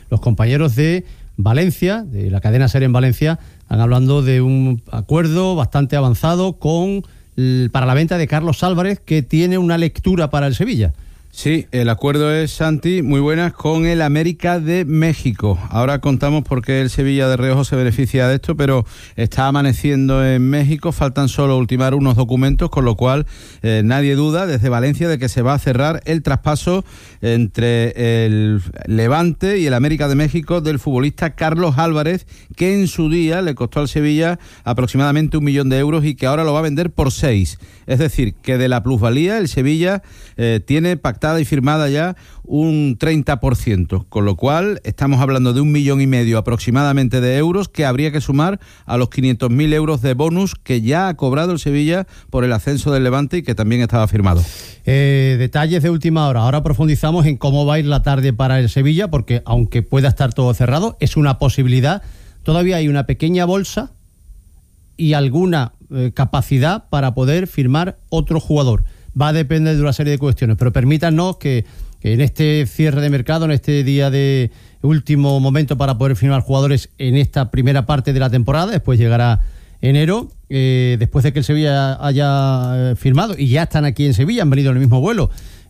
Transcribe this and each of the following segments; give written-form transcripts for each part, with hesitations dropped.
los compañeros de Valencia, de la cadena SER en Valencia, están hablando de un acuerdo bastante avanzado para la venta de Carlos Álvarez, que tiene una lectura para el Sevilla. Sí, el acuerdo es, Santi, muy buenas, con el América de México. Ahora contamos por qué el Sevilla de reojo se beneficia de esto, pero está amaneciendo en México, faltan solo ultimar unos documentos, con lo cual nadie duda desde Valencia de que se va a cerrar el traspaso entre el Levante y el América de México del futbolista Carlos Álvarez, que en su día le costó al Sevilla aproximadamente 1 millón de euros y que ahora lo va a vender por 6. Es decir, que de la plusvalía el Sevilla tiene pactada y firmada ya un 30%, con lo cual estamos hablando de 1,5 millones aproximadamente de euros que habría que sumar a los 500.000 euros de bonus que ya ha cobrado el Sevilla por el ascenso del Levante y que también estaba firmado. Detalles de última hora. Ahora profundizamos en cómo va a ir la tarde para el Sevilla, porque aunque pueda estar todo cerrado, es una posibilidad. Todavía hay una pequeña bolsa y alguna capacidad para poder firmar otro jugador. Va a depender de una serie de cuestiones, pero permítanos que en este cierre de mercado, en este día de último momento para poder firmar jugadores en esta primera parte de la temporada, después llegará enero, después de que el Sevilla haya firmado, y ya están aquí en Sevilla, han venido en el mismo vuelo,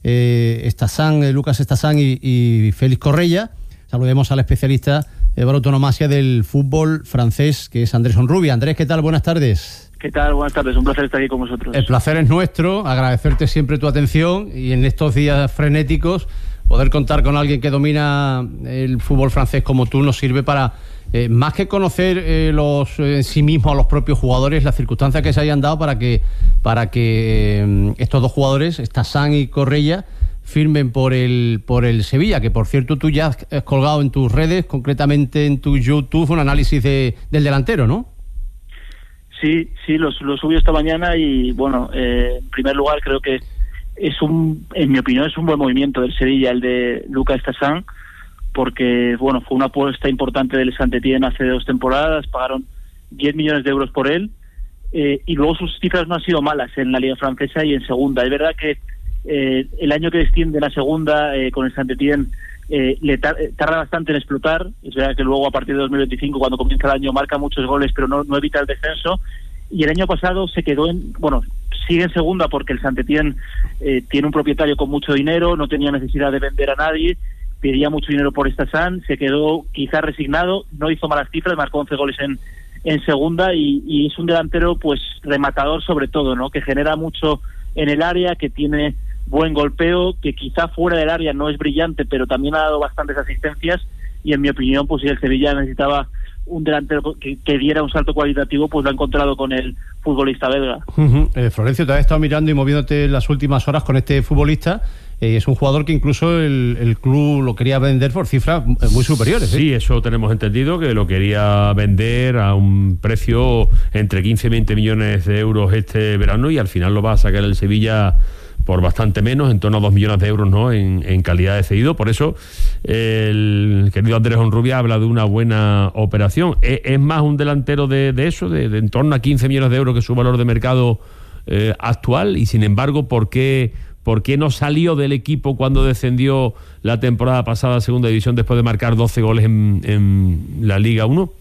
Lucas Estasán y Félix Correia. Saludemos al especialista por autonomasia del fútbol francés, que es Andrés Onrubia. Andrés, ¿qué tal? Buenas tardes. ¿Qué tal? Buenas tardes, un placer estar aquí con vosotros. El placer es nuestro, agradecerte siempre tu atención y en estos días frenéticos poder contar con alguien que domina el fútbol francés como tú nos sirve para, más que conocer en sí mismo a los propios jugadores, las circunstancias que se hayan dado para que estos dos jugadores, Estasán y Correia, firmen por el Sevilla, que por cierto tú ya has colgado en tus redes, concretamente en tu YouTube, un análisis del delantero, ¿no? Sí, lo subí esta mañana y bueno, en primer lugar creo que en mi opinión es un buen movimiento del Sevilla el de Lucas Estasán, porque bueno, fue una apuesta importante del Saint-Étienne hace 2 temporadas, pagaron 10 millones de euros por él, y luego sus cifras no han sido malas en la Liga Francesa y en Segunda. Es verdad que el año que desciende la Segunda con el Saint-Étienne tarda bastante en explotar. Es verdad que luego a partir de 2025, cuando comienza el año, marca muchos goles, pero no evita el descenso. Y el año pasado se quedó sigue en Segunda porque el Saint-Étienne tiene un propietario con mucho dinero, no tenía necesidad de vender a nadie, pedía mucho dinero por Estasán, se quedó quizás resignado, no hizo malas cifras, marcó 11 goles en Segunda y es un delantero pues rematador sobre todo, ¿no? Que genera mucho en el área, que tiene buen golpeo, que quizá fuera del área no es brillante, pero también ha dado bastantes asistencias y en mi opinión, pues si el Sevilla necesitaba un delantero que diera un salto cualitativo, pues lo ha encontrado con el futbolista belga. Florencio, te has estado mirando y moviéndote en las últimas horas con este futbolista. Es un jugador que incluso el club lo quería vender por cifras muy superiores. Sí, eso tenemos entendido, que lo quería vender a un precio entre 15 y 20 millones de euros este verano y al final lo va a sacar el Sevilla por bastante menos, en torno a 2 millones de euros, ¿no? en calidad de cedido. Por eso el querido Andrés Onrubia habla de una buena operación. Es más un delantero de eso, de en torno a 15 millones de euros, que es su valor de mercado actual, y sin embargo, ¿por qué no salió del equipo cuando descendió la temporada pasada a Segunda División después de marcar 12 goles en la Liga 1?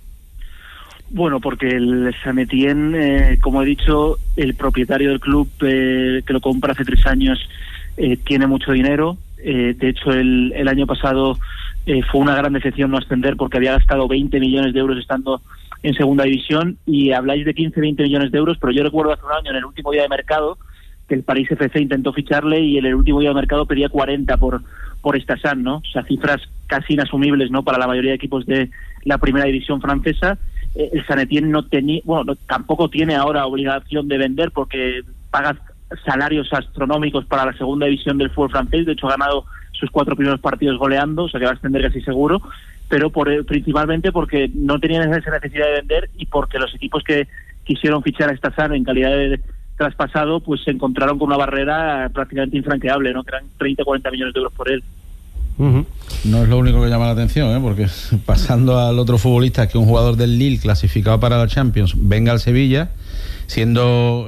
Bueno, porque el Saint-Étienne, como he dicho, el propietario del club que lo compra hace 3 años tiene mucho dinero. De hecho, el año pasado fue una gran decepción no ascender porque había gastado 20 millones de euros estando en Segunda División, y habláis de 15-20 millones de euros, pero yo recuerdo hace un año, en el último día de mercado, que el París FC intentó ficharle y en el último día de mercado pedía 40 por Estasán, ¿no? O sea, cifras casi inasumibles, ¿no?, para la mayoría de equipos de la primera división francesa. El Saint-Étienne tampoco tiene ahora obligación de vender porque paga salarios astronómicos para la segunda división del fútbol francés. De hecho, ha ganado sus 4 primeros partidos goleando, o sea que va a ascender casi seguro, pero principalmente porque no tenían esa necesidad de vender y porque los equipos que quisieron fichar a Estasán en calidad de traspasado, pues se encontraron con una barrera prácticamente infranqueable, ¿no?, que eran 30-40 millones de euros por él. No es lo único que llama la atención, porque pasando al otro futbolista, que un jugador del Lille clasificado para la Champions venga al Sevilla, siendo,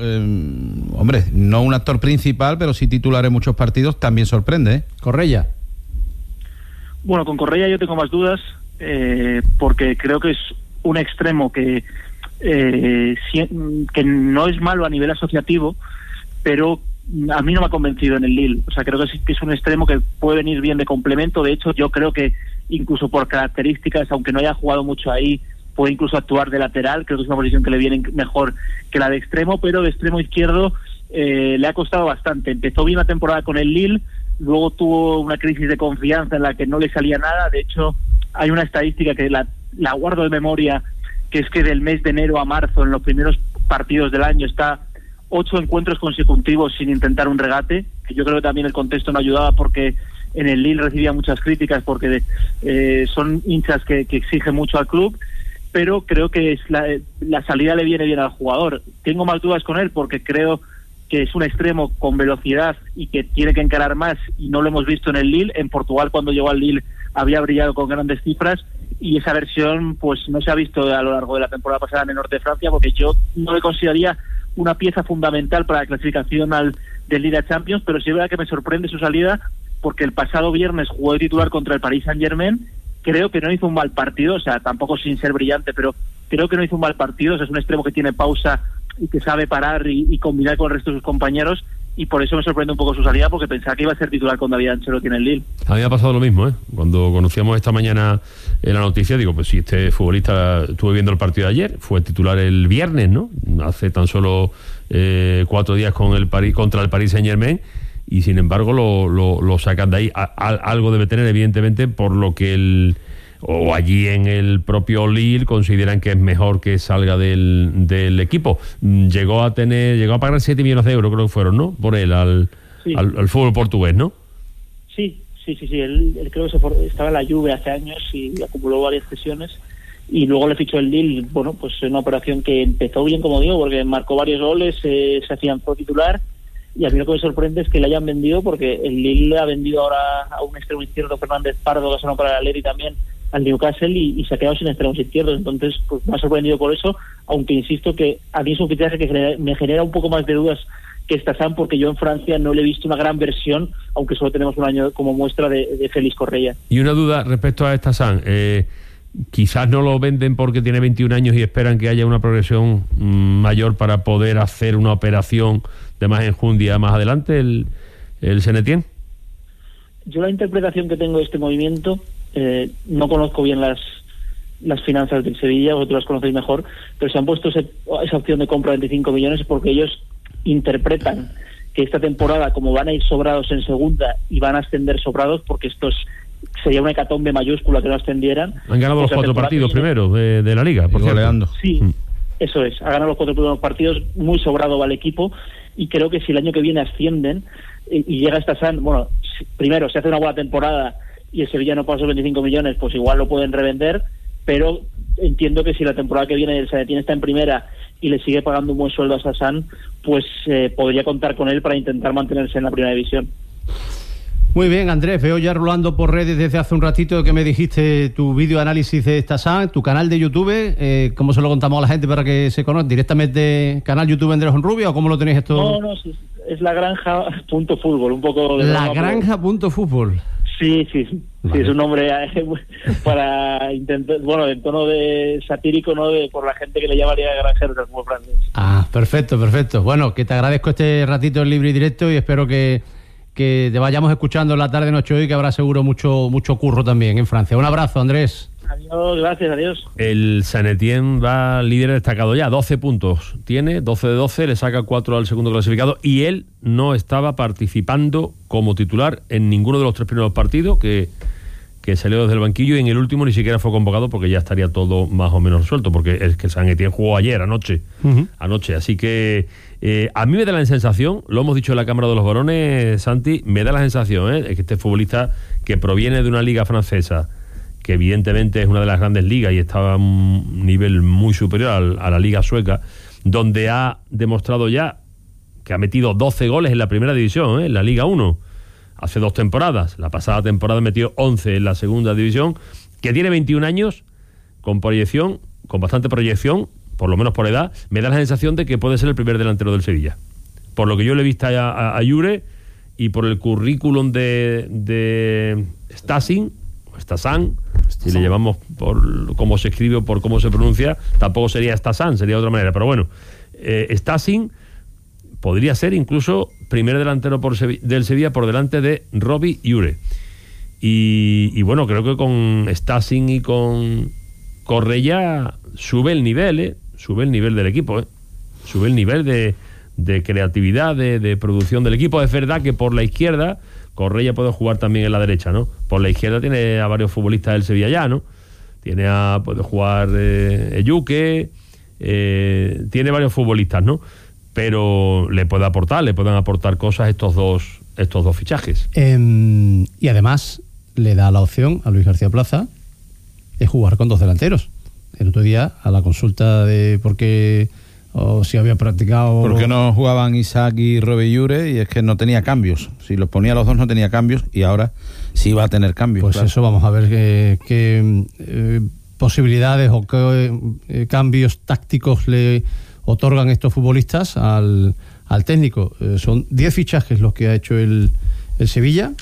no un actor principal, pero sí titular en muchos partidos, también sorprende, ¿eh? Correia. Bueno, con Correa yo tengo más dudas, porque creo que es un extremo que no es malo a nivel asociativo, pero a mí no me ha convencido en el Lille. O sea, creo que es un extremo que puede venir bien de complemento. De hecho, yo creo que incluso por características, aunque no haya jugado mucho ahí, puede incluso actuar de lateral. Creo que es una posición que le viene mejor que la de extremo, pero de extremo izquierdo le ha costado bastante. Empezó bien la temporada con el Lille, luego tuvo una crisis de confianza en la que no le salía nada. De hecho, hay una estadística que la guardo de memoria, que es que del mes de enero a marzo, en los primeros partidos del año, está 8 encuentros consecutivos sin intentar un regate, que yo creo que también el contexto no ayudaba, porque en el Lille recibía muchas críticas porque son hinchas que exigen mucho al club, pero creo que la salida le viene bien al jugador. Tengo más dudas con él porque creo que es un extremo con velocidad y que tiene que encarar más, y no lo hemos visto en el Lille. En Portugal, cuando llegó al Lille, había brillado con grandes cifras, y esa versión pues no se ha visto a lo largo de la temporada pasada en el norte de Francia, porque yo no le consideraría una pieza fundamental para la clasificación del Liga Champions, pero sí es verdad que me sorprende su salida, porque el pasado viernes jugó de titular contra el Paris Saint-Germain. Creo que no hizo un mal partido, o sea, tampoco sin ser brillante, pero creo que no hizo un mal partido. O sea, es un extremo que tiene pausa y que sabe parar y combinar con el resto de sus compañeros, y por eso me sorprende un poco su salida, porque pensaba que iba a ser titular con David Ancelotti en el Lille. A mí me ha pasado lo mismo, ¿eh? Cuando conocíamos esta mañana la noticia, digo, pues si este futbolista, estuve viendo el partido de ayer, fue titular el viernes, ¿no? Hace tan solo 4 días contra el Paris Saint-Germain, y sin embargo lo sacan de ahí. Algo debe tener, evidentemente, por lo que o allí en el propio Lille consideran que es mejor que salga del equipo. Llegó a pagar 7 millones de euros, creo que fueron, ¿no? Por él al fútbol portugués, ¿no? Sí. Él creo que estaba en la Juve hace años y acumuló varias cesiones, y luego le fichó el Lille. Bueno, pues una operación que empezó bien, como digo, porque marcó varios goles, se afianzó titular, y a mí lo que me sorprende es que le hayan vendido, porque el Lille ha vendido ahora a un extremo izquierdo, Fernández Pardo, que sonó para el Atleti también, al Newcastle, y se ha quedado sin extremos izquierdos. Entonces, pues me ha sorprendido por eso, aunque insisto que a mí es un fichaje que me genera un poco más de dudas que Stassan, porque yo en Francia no le he visto una gran versión, aunque solo tenemos un año como muestra de Félix Correa. Y una duda respecto a Stassan, quizás no lo venden porque tiene 21 años y esperan que haya una progresión mayor para poder hacer una operación de más enjundia más adelante, el Saint-Étienne. Yo la interpretación que tengo de este movimiento, no conozco bien las finanzas del Sevilla, vosotros las conocéis mejor, pero se han puesto esa opción de compra de 25 millones porque ellos interpretan que esta temporada, como van a ir sobrados en segunda y van a ascender sobrados, porque sería una hecatombe mayúscula que no ascendieran. Han ganado los 4 partidos primeros de la Liga, por goleando. Sí, eso es, ha ganado los 4 primeros partidos, muy sobrado va el equipo, y creo que si el año que viene ascienden y llega Stassan, bueno, primero se hace una buena temporada y el Sevilla no pasa los 25 millones, pues igual lo pueden revender, pero entiendo que si la temporada que viene el Saint-Étienne está en primera y le sigue pagando un buen sueldo a Stassan, pues podría contar con él para intentar mantenerse en la primera división. Muy bien, Andrés, veo ya rolando por redes desde hace un ratito que me dijiste tu vídeo análisis de Stassan, tu canal de YouTube. ¿Cómo se lo contamos a la gente para que se conozca? ¿Directamente canal YouTube Andrés Honrubia o cómo lo tenéis esto? No, sí, es lagranja.fútbol, un poco de lagranja.fútbol. Sí, vale. Sí, es un nombre para intentar, bueno, en tono de satírico, ¿no? Por la gente que le llamaría granjeros al fútbol francés. Ah, perfecto. Bueno, que te agradezco este ratito en libre y directo, y espero que te vayamos escuchando en la tarde noche hoy, que habrá seguro mucho curro también en Francia. Un abrazo, Andrés. Adiós, gracias, adiós. El Saint-Étienne va líder destacado ya, 12 puntos. Tiene 12 de 12, le saca 4 al segundo clasificado, y él no estaba participando como titular en ninguno de los 3 primeros partidos que salió desde el banquillo, y en el último ni siquiera fue convocado porque ya estaría todo más o menos resuelto, porque es que el Saint-Étienne jugó ayer, anoche. Así que a mí me da la sensación, lo hemos dicho en la Cámara de los Varones, Santi, me da la sensación de que este futbolista, que proviene de una liga francesa, que evidentemente es una de las grandes ligas y está a un nivel muy superior a la liga sueca, donde ha demostrado ya que ha metido 12 goles en la primera división, en la Liga 1, hace 2 temporadas. La pasada temporada metió 11 en la segunda división, que tiene 21 años, con bastante proyección, por lo menos por edad. Me da la sensación de que puede ser el primer delantero del Sevilla, por lo que yo le he visto a Jure, y por el currículum de Stassin, Stassan, si le llevamos por cómo se escribe o por cómo se pronuncia, tampoco sería Stassan, sería de otra manera, pero bueno, Stassin podría ser incluso primer delantero del Sevilla por delante de Robbie Ure. Y bueno, creo que con Stassin y con Correia sube el nivel del equipo, sube el nivel de creatividad, de producción del equipo. Es verdad que por la izquierda Correia puede jugar también en la derecha, ¿no? Por la izquierda tiene a varios futbolistas del Sevilla ya, ¿no? Puede jugar Ejuke, tiene varios futbolistas, ¿no? Pero le pueden aportar cosas estos dos fichajes. Y además le da la opción a Luis García Plaza de jugar con dos delanteros. El otro día, a la consulta de por qué o si había practicado... ¿Por qué no jugaban Isaac y Robbie Ure? Y es que no tenía cambios. Si los ponía los dos no tenía cambios, y ahora sí va a tener cambios. Pues claro. Eso vamos a ver qué posibilidades o qué cambios tácticos le otorgan estos futbolistas al técnico. Son 10 fichajes los que ha hecho el Sevilla.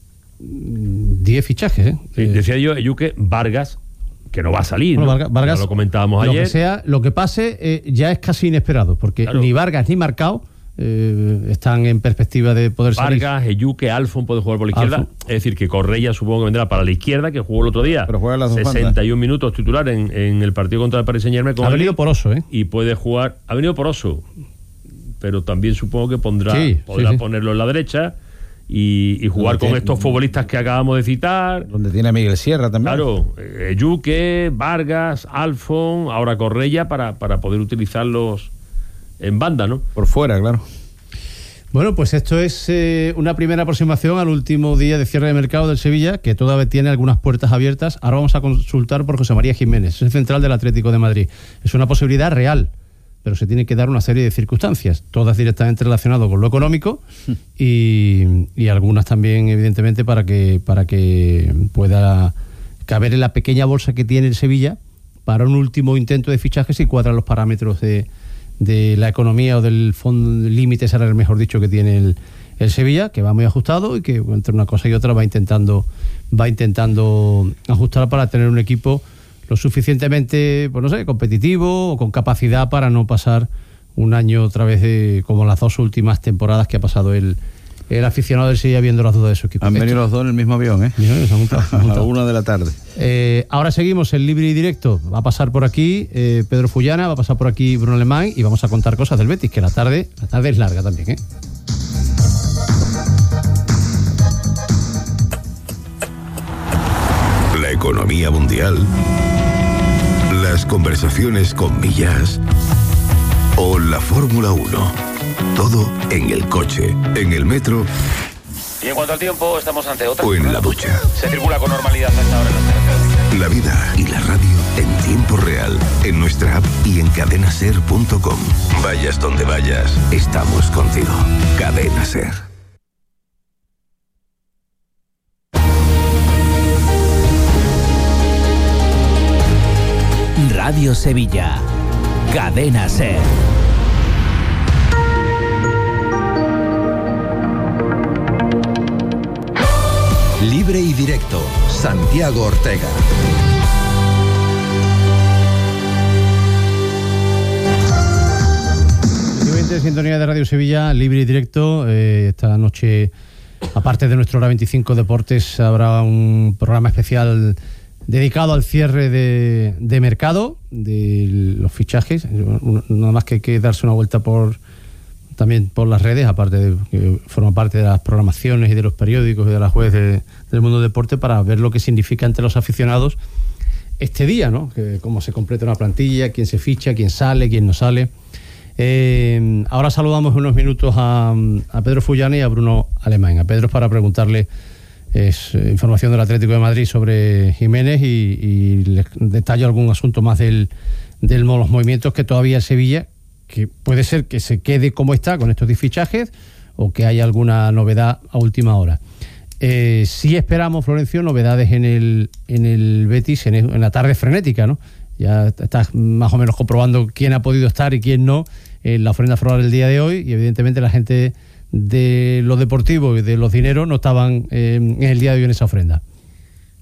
10 fichajes, Sí, decía yo, Ejuke, Vargas, que no va a salir, bueno, ¿no? Vargas, ya lo comentábamos ayer. Lo que pase ya es casi inesperado, porque claro, ni Vargas ni Marcao están en perspectiva de poder salir. Vargas, Ejuke, Alfon puede jugar por la izquierda. Es decir, que Correia supongo que vendrá para la izquierda, que jugó el otro día. Pero juega las dos 61 bandas. Minutos titular en el partido contra el Paris Saint-Germain. Ha venido por Oso, y puede jugar. Ha venido por Oso, pero también supongo que podrá ponerlo en la derecha. Y jugar con estos futbolistas que acabamos de citar. Donde tiene a Miguel Sierra también. Claro, Ejuke, Vargas, Alfon, ahora Correia, para poder utilizarlos en banda, ¿no? Por fuera, claro. Bueno, pues esto es una primera aproximación al último día de cierre de mercado del Sevilla, que todavía tiene algunas puertas abiertas. Ahora vamos a consultar por José María Jiménez, es el central del Atlético de Madrid. Es una posibilidad real, pero se tiene que dar una serie de circunstancias, todas directamente relacionadas con lo económico y algunas también, evidentemente, para que pueda caber en la pequeña bolsa que tiene el Sevilla para un último intento de fichaje si cuadran los parámetros de la economía o del fondo límite, será el mejor dicho, que tiene el Sevilla, que va muy ajustado y que entre una cosa y otra va intentando ajustar para tener un equipo lo suficientemente, pues no sé, competitivo o con capacidad para no pasar un año otra vez como las dos últimas temporadas que ha pasado el aficionado del Sevilla viendo las dudas de su equipo. Han venido los dos en el mismo avión, ¿eh? A la 1 de la tarde. Ahora seguimos el libre y directo. Va a pasar por aquí Pedro Fullana, va a pasar por aquí Bruno Alemán y vamos a contar cosas del Betis, que la tarde es larga también, ¿eh? La economía mundial, las conversaciones con Millás o la Fórmula 1. Todo en el coche, en el metro. Y en cuanto al tiempo, estamos ante otra. O en la ducha. Se circula con normalidad hasta ahora en las carreteras. La vida y la radio en tiempo real, en nuestra app y en cadenaser.com. Vayas donde vayas, estamos contigo. Cadena Ser. Radio Sevilla, Cadena Ser. Libre y directo, Santiago Ortega. De sintonía de Radio Sevilla, libre y directo. Esta noche, aparte de nuestro Hora 25 Deportes, habrá un programa especial dedicado al cierre de mercado, de los fichajes. Nada más que hay que darse una vuelta también por las redes, aparte de que forma parte de las programaciones y de los periódicos y de las webs del mundo del deporte, para ver lo que significa entre los aficionados este día, ¿no? Que cómo se completa una plantilla, quién se ficha, quién sale, quién no sale. Ahora saludamos unos minutos a Pedro Fullana y a Bruno Alemán. A Pedro para preguntarle información del Atlético de Madrid sobre Jiménez y le detallo algún asunto más de los movimientos que todavía Sevilla, que puede ser que se quede como está con estos 10 fichajes o que haya alguna novedad a última hora. Sí esperamos, Florencio, novedades en el Betis en la tarde frenética, ¿no? Ya estás más o menos comprobando quién ha podido estar y quién no en la ofrenda floral del día de hoy, y evidentemente la gente de lo deportivo y de los dineros no estaban en el día de hoy en esa ofrenda.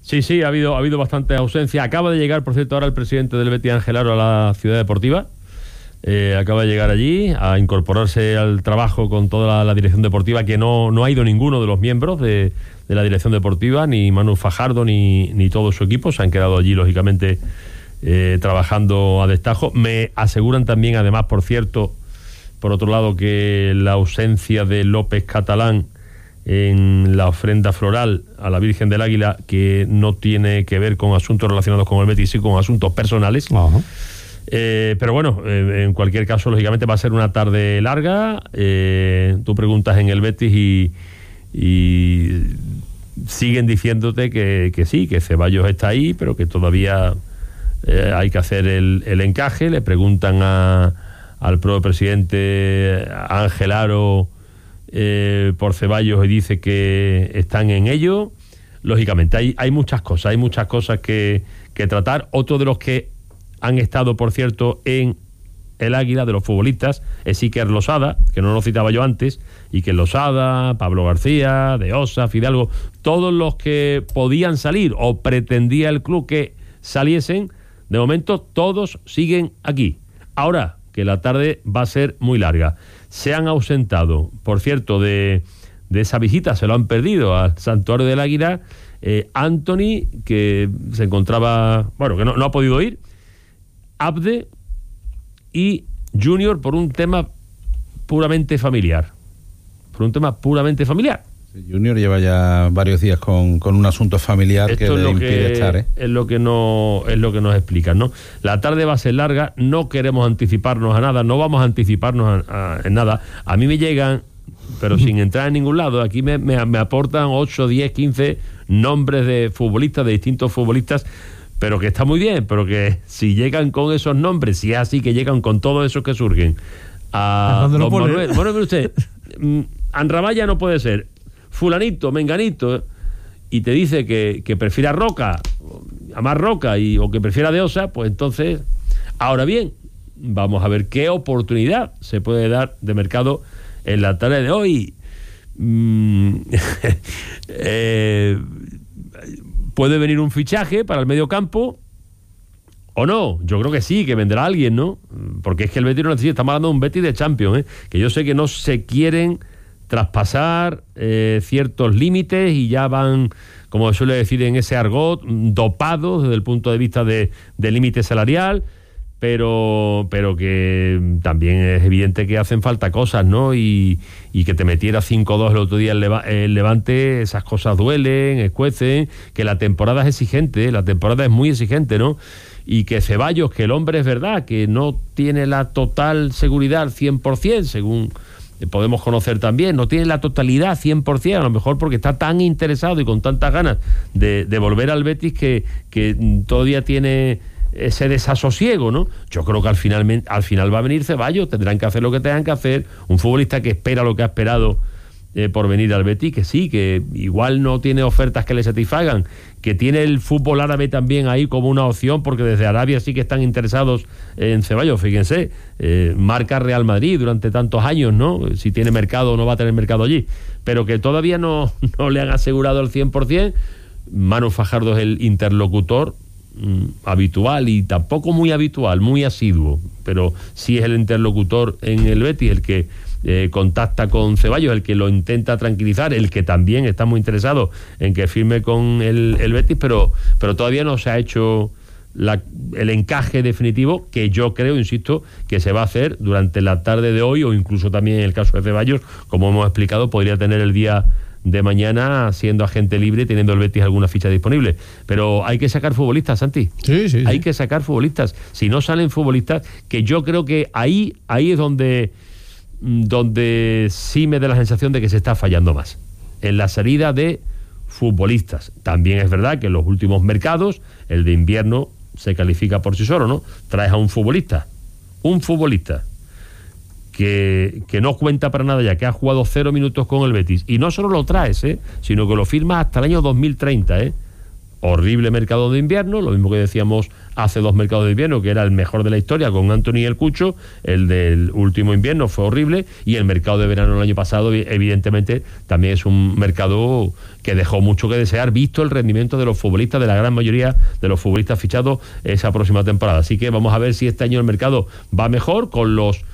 Sí, ha habido bastante ausencia. Acaba de llegar, por cierto, ahora el presidente del Betis, Ángel Aro, a la ciudad deportiva. Acaba de llegar allí a incorporarse al trabajo con toda la dirección deportiva, que no ha ido ninguno de los miembros de la dirección deportiva, ni Manu Fajardo ni todo su equipo. Se han quedado allí, lógicamente, trabajando a destajo. Me aseguran también, además, por cierto, por otro lado, que la ausencia de López Catalán en la ofrenda floral a la Virgen del Águila, que no tiene que ver con asuntos relacionados con el Betis, sí con asuntos personales. Ajá. Pero bueno, en cualquier caso, lógicamente va a ser una tarde larga. Tú preguntas en el Betis y siguen diciéndote que sí, que Ceballos está ahí, pero que todavía hay que hacer el encaje. Le preguntan al propio presidente Ángel Aro por Ceballos y dice que están en ello. Lógicamente hay muchas cosas que tratar. Otro de los que han estado, por cierto, en el Águila, de los futbolistas, es Iker Losada, que no lo citaba yo antes, Iker Losada, Pablo García, De Osa, Fidalgo, todos los que podían salir o pretendía el club que saliesen, de momento todos siguen aquí. Ahora que la tarde va a ser muy larga. Se han ausentado, por cierto, de esa visita, se lo han perdido al Santuario del Águila, Anthony, que se encontraba, bueno, que no ha podido ir, Abde y Junior por un tema puramente familiar. Junior lleva ya varios días con un asunto familiar. Esto que le impide estar. Es lo que nos explican, ¿no? La tarde va a ser larga, no queremos anticiparnos a nada, no vamos a anticiparnos en nada. A mí me llegan, pero sin entrar en ningún lado, aquí me aportan 8, 10, 15 nombres de futbolistas, de distintos futbolistas, pero que está muy bien, pero que si llegan con esos nombres, si es así, que llegan con todos esos que surgen a Don Manuel. Bueno, mire usted, Anramaya no puede ser, fulanito, menganito, y te dice que prefiera Roca, a más Roca, o que prefiera De Osa, pues entonces, ahora bien, vamos a ver qué oportunidad se puede dar de mercado en la tarde de hoy. ¿Puede venir un fichaje para el medio campo o no? Yo creo que sí, que vendrá alguien, ¿no? Porque es que el Betis no necesita, estamos hablando de un Betis de Champions, que yo sé que no se quieren traspasar ciertos límites y ya van, como se suele decir en ese argot, dopados desde el punto de vista de límite salarial, pero que también es evidente que hacen falta cosas, ¿no? Y que te metiera 5-2 el otro día el Levante, esas cosas duelen, escuecen, que la temporada es exigente, la temporada es muy exigente, ¿no? Y que Ceballos, que el hombre es verdad, que no tiene la total seguridad al 100%, según podemos conocer también, no tiene la totalidad 100%, a lo mejor porque está tan interesado y con tantas ganas de volver al Betis que todavía tiene ese desasosiego, ¿no? Yo creo que al final va a venir Ceballos, tendrán que hacer lo que tengan que hacer, un futbolista que espera lo que ha esperado por venir al Betis, que sí, que igual no tiene ofertas que le satisfagan, que tiene el fútbol árabe también ahí como una opción, porque desde Arabia sí que están interesados en Ceballos, fíjense, marca Real Madrid durante tantos años, ¿no? Si tiene mercado o no va a tener mercado allí, pero que todavía no le han asegurado el 100%. Manu Fajardo es el interlocutor habitual y tampoco muy habitual, muy asiduo, pero sí es el interlocutor en el Betis, el que contacta con Ceballos, el que lo intenta tranquilizar, el que también está muy interesado en que firme con el Betis, pero todavía no se ha hecho el encaje definitivo, que yo creo, insisto, que se va a hacer durante la tarde de hoy, o incluso también en el caso de Ceballos, como hemos explicado, podría tener el día de mañana siendo agente libre, teniendo el Betis alguna ficha disponible. Pero hay que sacar futbolistas, Santi. Sí. Hay que sacar futbolistas. Si no salen futbolistas, que yo creo que ahí es donde sí me da la sensación de que se está fallando más, en la salida de futbolistas. También es verdad que en los últimos mercados, el de invierno se califica por sí solo, ¿no? Traes a un futbolista que no cuenta para nada ya, que ha jugado 0 minutos con el Betis, y no solo lo traes, sino que lo firmas hasta el año 2030, horrible mercado de invierno, lo mismo que decíamos hace 2 mercados de invierno, que era el mejor de la historia con Antony y el Cucho. El del último invierno fue horrible, y el mercado de verano del año pasado evidentemente también es un mercado que dejó mucho que desear, visto el rendimiento de los futbolistas, de la gran mayoría de los futbolistas fichados esa próxima temporada. Así que vamos a ver si este año el mercado va mejor con los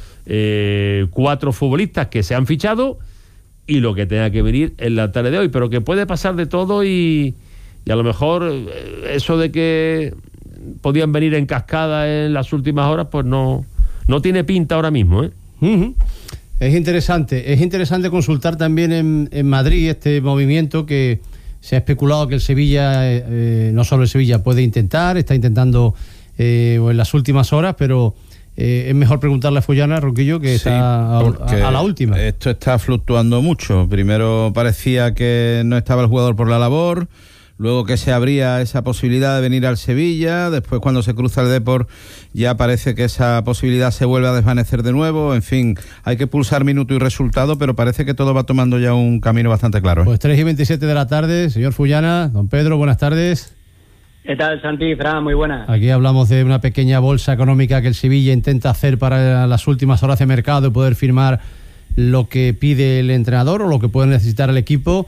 4 futbolistas que se han fichado y lo que tenga que venir en la tarde de hoy, pero que puede pasar de todo, y a lo mejor eso de que podían venir en cascada en las últimas horas, pues no tiene pinta ahora mismo, ¿eh? Uh-huh. Es interesante consultar también en Madrid este movimiento que se ha especulado que el Sevilla, no solo el Sevilla, está intentando en las últimas horas, pero es mejor preguntarle a Fullana, Roquillo, que está a la última. Esto está fluctuando mucho. Primero parecía que no estaba el jugador por la labor, luego que se abría esa posibilidad de venir al Sevilla, después cuando se cruza el Depor ya parece que esa posibilidad se vuelve a desvanecer de nuevo. En fin, hay que pulsar minuto y resultado, pero parece que todo va tomando ya un camino bastante claro, ¿eh? Pues 3:27 de la tarde, señor Fullana, don Pedro, buenas tardes. ¿Qué tal, Santi? Fran, muy buena. Aquí hablamos de una pequeña bolsa económica que el Sevilla intenta hacer para las últimas horas de mercado y poder firmar lo que pide el entrenador o lo que puede necesitar el equipo.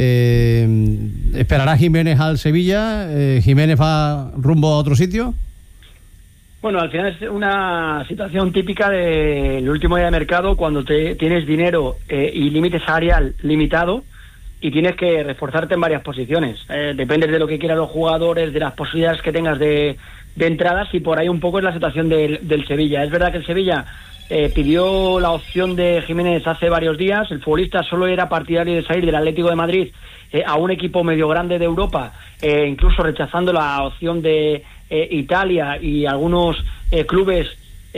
¿Esperará Jiménez al Sevilla? ¿Jiménez va rumbo a otro sitio? Bueno, al final es una situación típica del último día de mercado, cuando tienes dinero y límite salarial limitado, y tienes que reforzarte en varias posiciones. Dependes de lo que quieran los jugadores, de las posibilidades que tengas de entradas, y por ahí un poco es la situación del Sevilla. Es verdad que el Sevilla pidió la opción de Jiménez hace varios días. El futbolista solo era partidario de salir del Atlético de Madrid a un equipo medio grande de Europa, incluso rechazando la opción de Italia y algunos clubes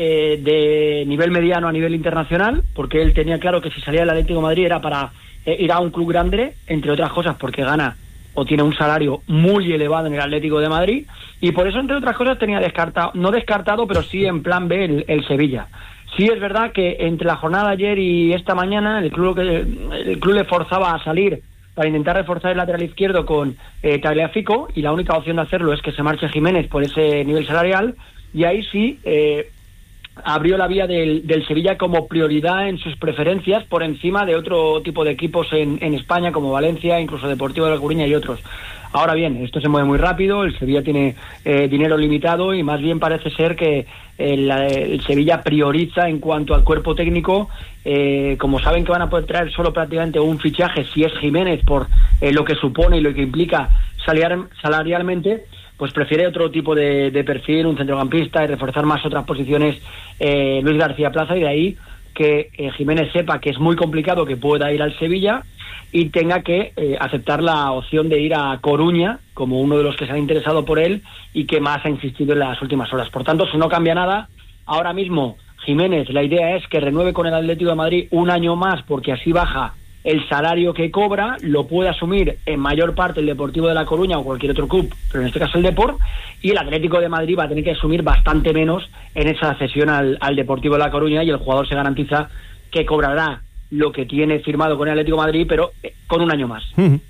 de nivel mediano a nivel internacional, porque él tenía claro que si salía del Atlético de Madrid era para ir a un club grande, entre otras cosas porque gana o tiene un salario muy elevado en el Atlético de Madrid, y por eso, entre otras cosas, tenía no descartado, pero sí en plan B el Sevilla. Sí es verdad que entre la jornada de ayer y esta mañana el club le forzaba a salir para intentar reforzar el lateral izquierdo con Tagliafico, y la única opción de hacerlo es que se marche Jiménez por ese nivel salarial, y ahí sí abrió la vía del Sevilla como prioridad en sus preferencias por encima de otro tipo de equipos en España, como Valencia, incluso Deportivo de La Coruña y otros. Ahora bien, esto se mueve muy rápido, el Sevilla tiene dinero limitado, y más bien parece ser que el Sevilla prioriza en cuanto al cuerpo técnico. Como saben que van a poder traer solo prácticamente un fichaje, si es Jiménez, por lo que supone y lo que implica salarialmente, pues prefiere otro tipo de perfil, un centrocampista, y reforzar más otras posiciones Luis García Plaza, y de ahí que Jiménez sepa que es muy complicado que pueda ir al Sevilla y tenga que aceptar la opción de ir a Coruña como uno de los que se han interesado por él y que más ha insistido en las últimas horas. Por tanto, si no cambia nada, ahora mismo Jiménez, la idea es que renueve con el Atlético de Madrid un año más, porque así baja el salario que cobra, lo puede asumir en mayor parte el Deportivo de La Coruña o cualquier otro club, pero en este caso el Depor, y el Atlético de Madrid va a tener que asumir bastante menos en esa cesión al Deportivo de La Coruña, y el jugador se garantiza que cobrará lo que tiene firmado con el Atlético de Madrid, pero con un año más.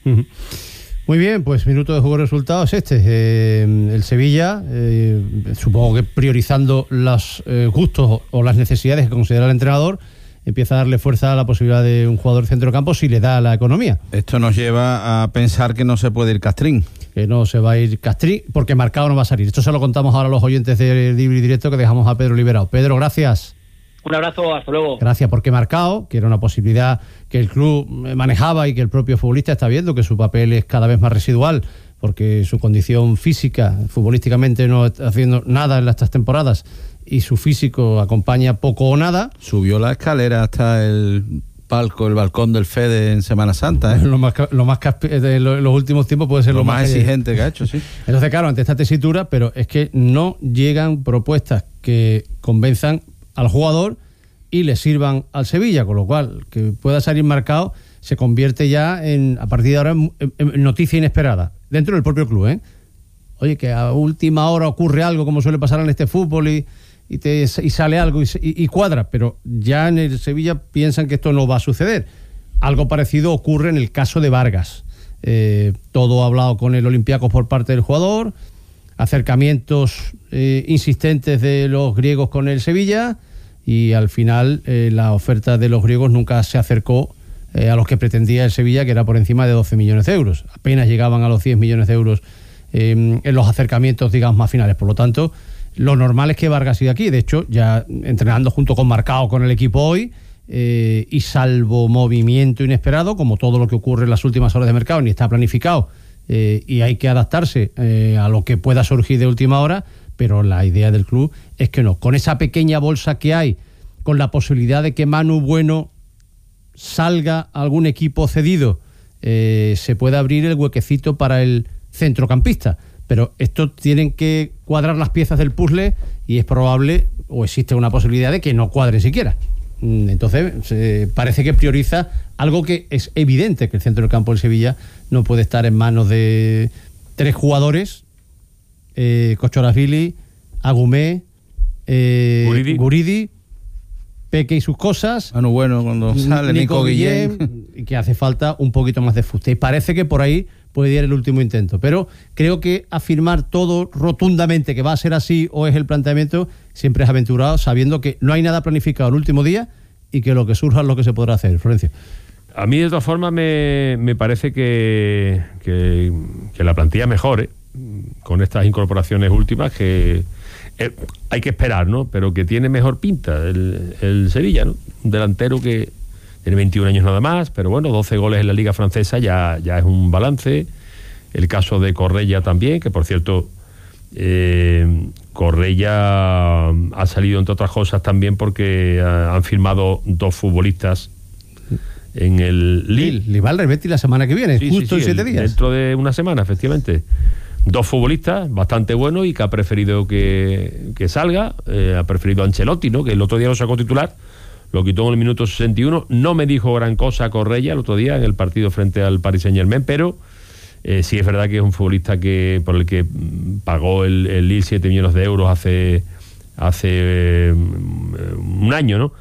Muy bien, pues minuto de juego de resultados el Sevilla, supongo que priorizando los gustos o las necesidades que considera el entrenador, empieza a darle fuerza a la posibilidad de un jugador de centrocampo si le da la economía. Esto nos lleva a pensar que no se puede ir Castrín. Que no se va a ir Castrín, porque Marcao no va a salir. Esto se lo contamos ahora a los oyentes de Libre y Directo, que dejamos a Pedro liberado. Pedro, gracias. Un abrazo, hasta luego. Gracias, porque Marcao, que era una posibilidad que el club manejaba y que el propio futbolista está viendo que su papel es cada vez más residual, porque su condición física, futbolísticamente no está haciendo nada en estas temporadas, y su físico acompaña poco o nada. Subió la escalera hasta el balcón del Fede en Semana Santa, ¿eh? Lo más de los últimos tiempos puede ser lo más exigente que ha hecho, sí. Entonces, claro, ante esta tesitura, pero es que no llegan propuestas que convenzan al jugador y le sirvan al Sevilla, con lo cual que pueda salir Marcao se convierte ya a partir de ahora en noticia inesperada dentro del propio club, ¿eh? Oye, que a última hora ocurre algo, como suele pasar en este fútbol, y sale algo y cuadra, pero ya en el Sevilla piensan que esto no va a suceder. Algo parecido ocurre en el caso de Vargas. Todo hablado con el Olympiacos por parte del jugador, acercamientos insistentes de los griegos con el Sevilla, y al final la oferta de los griegos nunca se acercó a los que pretendía el Sevilla, que era por encima de 12 millones de euros. Apenas llegaban a los 10 millones de euros en los acercamientos, digamos, más finales. Por lo tanto, lo normal es que Vargas siga aquí. De hecho, ya entrenando junto con Marcao con el equipo hoy, y salvo movimiento inesperado, como todo lo que ocurre en las últimas horas de mercado, ni está planificado, y hay que adaptarse a lo que pueda surgir de última hora, pero la idea del club es que no. Con esa pequeña bolsa que hay, con la posibilidad de que Manu Bueno salga a algún equipo cedido, se puede abrir el huequecito para el centrocampista. Pero esto tienen que cuadrar las piezas del puzzle, y es probable, o existe una posibilidad de que no cuadren siquiera. Entonces parece que prioriza algo que es evidente, que el centro del campo del Sevilla no puede estar en manos de 3 jugadores, Kochoravili, Agumé, Guridi, Peque y sus cosas, Manu Bueno cuando sale, Nico Guillén, y que hace falta un poquito más de fuste, y parece que por ahí puede ir el último intento, pero creo que afirmar todo rotundamente que va a ser así o es el planteamiento siempre es aventurado, sabiendo que no hay nada planificado el último día y que lo que surja es lo que se podrá hacer. Florencio. A mí de todas formas me parece que la plantilla mejore con estas incorporaciones últimas, que hay que esperar, ¿no? Pero que tiene mejor pinta el Sevilla, ¿no? Un delantero que tiene 21 años nada más, pero bueno, 12 goles en la Liga Francesa ya es un balance. El caso de Correia también, que por cierto, Correia ha salido entre otras cosas también porque han firmado 2 futbolistas en el Lille. Le va al Betis la semana que viene, sí, justo en 7 días. Dentro de una semana, efectivamente. 2 futbolistas bastante buenos y que ha preferido que salga. Ha preferido a Ancelotti, ¿no? Que el otro día lo sacó titular, lo quitó en el minuto 61. No me dijo gran cosa Correia el otro día en el partido frente al Paris Saint-Germain, pero sí es verdad que es un futbolista por el que pagó el Lille 7 millones de euros hace un año, ¿no?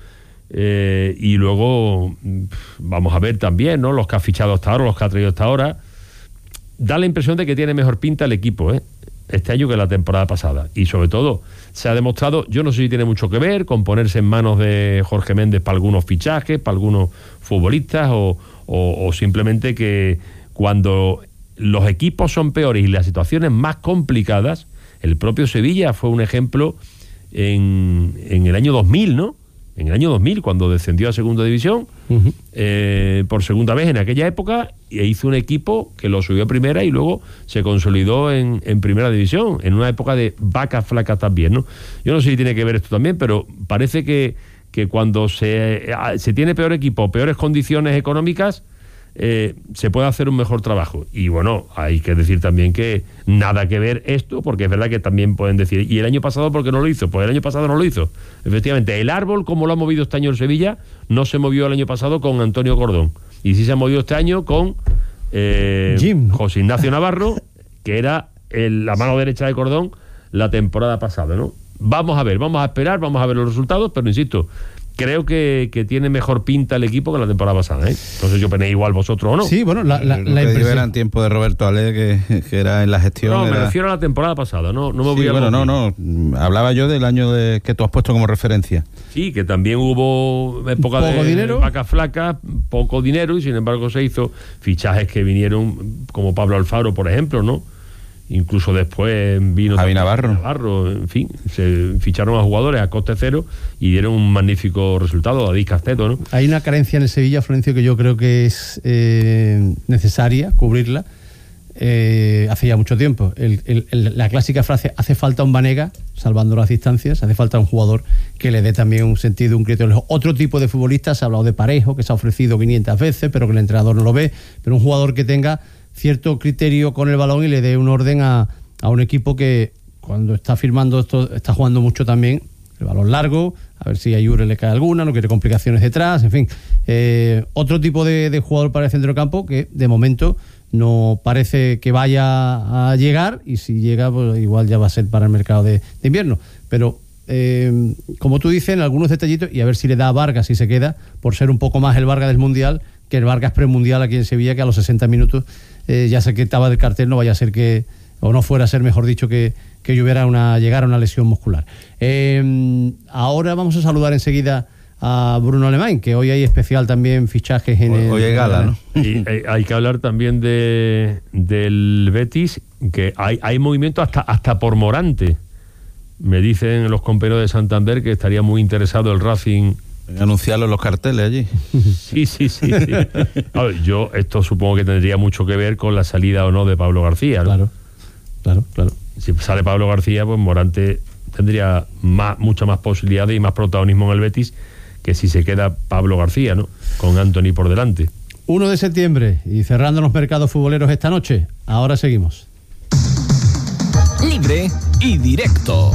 Y luego vamos a ver también, ¿no? Los que ha fichado hasta ahora, los que ha traído hasta ahora. Da la impresión de que tiene mejor pinta el equipo, este año que la temporada pasada, y sobre todo se ha demostrado, yo no sé si tiene mucho que ver con ponerse en manos de Jorge Méndez para algunos fichajes, para algunos futbolistas, o simplemente que cuando los equipos son peores y las situaciones más complicadas, el propio Sevilla fue un ejemplo en el año 2000, ¿no? En el año 2000, cuando descendió a segunda división, por segunda vez en aquella época, e hizo un equipo que lo subió a primera y luego se consolidó en primera división, en una época de vacas flacas también, ¿no? Yo no sé si tiene que ver esto también, pero parece que cuando se tiene peor equipo, peores condiciones económicas, se puede hacer un mejor trabajo. Y bueno, hay que decir también que nada que ver esto, porque es verdad que también pueden decir, ¿y el año pasado por qué no lo hizo? Pues el año pasado no lo hizo. Efectivamente, el árbol, como lo ha movido este año el Sevilla, no se movió el año pasado con Antonio Cordón, y sí se ha movido este año con José Ignacio Navarro, que era la mano derecha de Cordón la temporada pasada, ¿no? Vamos a ver, vamos a esperar, vamos a ver los resultados, pero insisto, creo que tiene mejor pinta el equipo que la temporada pasada, No sé si opináis igual vosotros o no. Sí, bueno, la impresión era en tiempo de Roberto Ale, que era en la gestión. No, me refiero a la temporada pasada, no me voy sí, a... Bueno, no, hablaba yo del año que tú has puesto como referencia. Sí, que también hubo época de vacas flacas, poco dinero, y sin embargo se hizo fichajes que vinieron, como Pablo Alfaro, por ejemplo, ¿no? Incluso después vino Javi Navarro, en fin, se ficharon a jugadores a coste cero y dieron un magnífico resultado. David Casteto, ¿no? Hay una carencia en el Sevilla, Florencio, que yo creo que es necesaria cubrirla hace ya mucho tiempo. La clásica frase, hace falta un Banega, salvando las distancias, hace falta un jugador que le dé también un sentido, un criterio. Otro tipo de futbolistas, se ha hablado de Parejo, que se ha ofrecido 500 veces, pero que el entrenador no lo ve, pero un jugador que tenga cierto criterio con el balón y le dé un orden a un equipo que cuando está firmando esto está jugando mucho también el balón largo, a ver si a Jure le cae alguna, no quiere complicaciones detrás, en fin, otro tipo de jugador para el centro del campo que de momento no parece que vaya a llegar, y si llega pues igual ya va a ser para el mercado de invierno, pero como tú dices, en algunos detallitos, y a ver si le da a Vargas si se queda, por ser un poco más el Vargas del Mundial, que el Vargas premundial aquí en Sevilla, que a los 60 minutos ya se quitaba del cartel, no vaya a ser que, o no fuera a ser, mejor dicho, que llegara una lesión muscular. Ahora vamos a saludar enseguida a Bruno Alemán, que hoy hay especial también fichajes hoy hay gala, ¿no? Y hay que hablar también del Betis, que hay movimiento hasta por Morante. Me dicen los compañeros de Santander que estaría muy interesado el Racing. Anunciarlo en los carteles allí. Sí. A ver, yo esto supongo que tendría mucho que ver con la salida o no de Pablo García, ¿no? Claro. Si sale Pablo García, pues Morante tendría mucha más posibilidades y más protagonismo en el Betis que si se queda Pablo García, ¿no? Con Anthony por delante. 1 de septiembre y cerrando los mercados futboleros esta noche. Ahora seguimos. Libre y directo.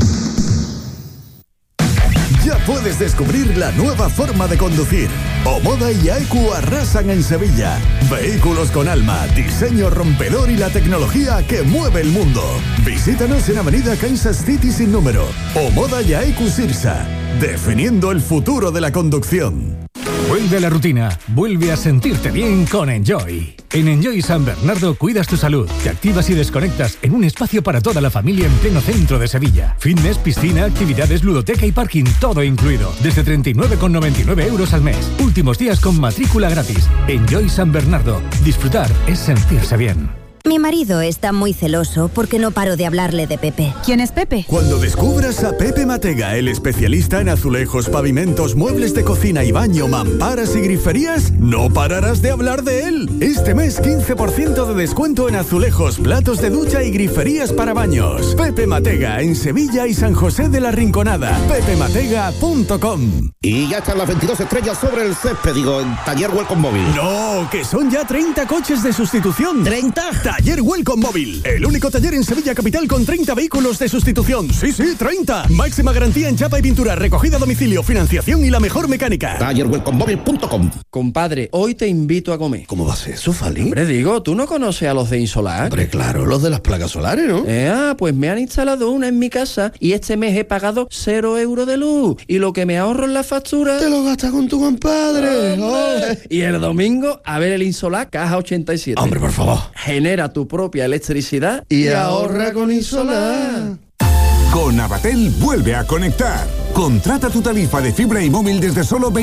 Ya puedes descubrir la nueva forma de conducir. Omoda y AEQ arrasan en Sevilla. Vehículos con alma, diseño rompedor y la tecnología que mueve el mundo. Visítanos en Avenida Kansas City sin número. Omoda y AEQ Sirsa. Definiendo el futuro de la conducción. Vuelve a la rutina, vuelve a sentirte bien con Enjoy. En Enjoy San Bernardo cuidas tu salud, te activas y desconectas en un espacio para toda la familia en pleno centro de Sevilla. Fitness, piscina, actividades, ludoteca y parking, todo incluido. Desde 39,99 € al mes. Últimos días con matrícula gratis. Enjoy San Bernardo. Disfrutar es sentirse bien. Mi marido está muy celoso porque no paro de hablarle de Pepe. ¿Quién es Pepe? Cuando descubras a Pepe Matega, el especialista en azulejos, pavimentos, muebles de cocina y baño, mamparas y griferías, no pararás de hablar de él. Este mes 15% de descuento en azulejos, platos de ducha y griferías para baños. Pepe Matega en Sevilla y San José de la Rinconada. pepematega.com. Y ya están las 22 estrellas sobre el césped, en Taller Welcome Móvil. No, que son ya 30 coches de sustitución. ¿30? Taller Welcome Móvil, el único taller en Sevilla capital con 30 vehículos de sustitución. Sí, 30. Máxima garantía en chapa y pintura, recogida a domicilio, financiación y la mejor mecánica. TallerWelcomeMóvil.com. Compadre, hoy te invito a comer. ¿Cómo va a ser eso, Fali? Hombre, digo, ¿tú no conoces a los de Insolar? Hombre, claro, los de las placas solares, ¿no? Pues me han instalado una en mi casa y este mes he pagado 0 € de luz. Y lo que me ahorro en la factura... Te lo gastas con tu compadre. Y el domingo, a ver el Insolar Caja 87. Hombre, por favor. Genera tu propia electricidad y ahorra con Insolar. Con Avatel vuelve a conectar. Contrata tu tarifa de fibra y móvil desde solo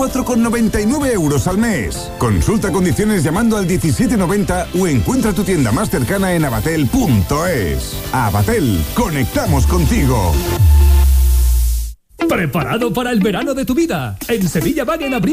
24,99 € al mes. Consulta condiciones llamando al 1790 o encuentra tu tienda más cercana en avatel.es. Avatel, conectamos contigo. ¿Preparado para el verano de tu vida? En Sevilla Wagen abrimos